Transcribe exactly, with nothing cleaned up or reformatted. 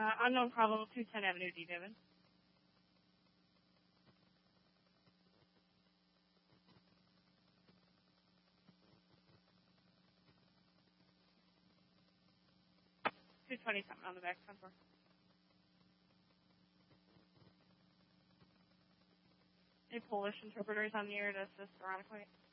Uh, unknown problem, two ten Avenue D, David. two twenty something on the back front door. Any Polish interpreters on the air to assist Veronica?